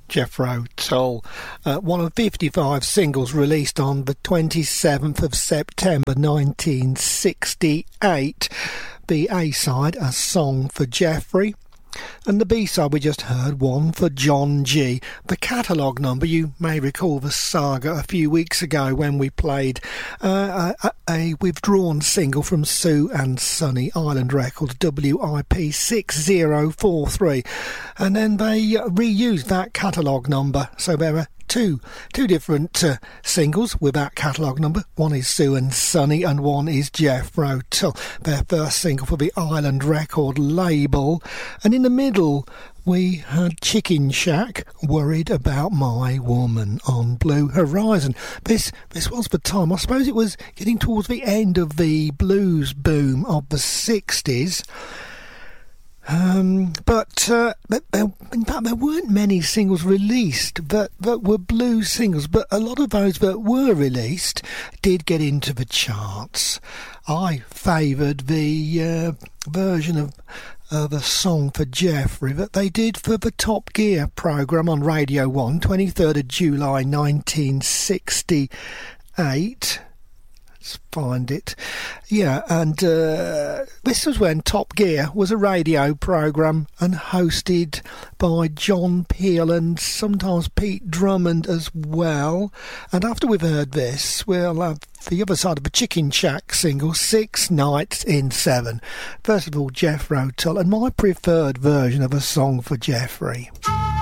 Jethro Tull, one of 55 singles released on the 27th of September 1968. The A-side, A Song for Jeffrey, and the B-side we just heard, One for John G. The catalogue number, you may recall the saga a few weeks ago when we played a withdrawn single from Sue and Sonny Island Records, WIP 6043, and then they reused that catalogue number, so there are two different singles with that catalogue number. One is Sue and Sonny and one is Jethro Tull, their first single for the Island Record label. And in the middle we had Chicken Shack, Worried About My Woman on Blue Horizon. This was the time, I suppose it was getting towards the end of the blues boom of the 60s. But in fact, there weren't many singles released that were blues singles, but a lot of those that were released did get into the charts. I favoured the version of A Song for Jeffrey that they did for the Top Gear programme on Radio 1, 23rd of July 1968. Let's find it. Yeah, and this was when Top Gear was a radio programme and hosted by John Peel and sometimes Pete Drummond as well. And after we've heard this, we'll have the other side of the Chicken Shack single, 6 Nights in 7. First of all, Jethro Tull, and my preferred version of A Song for Jeffrey.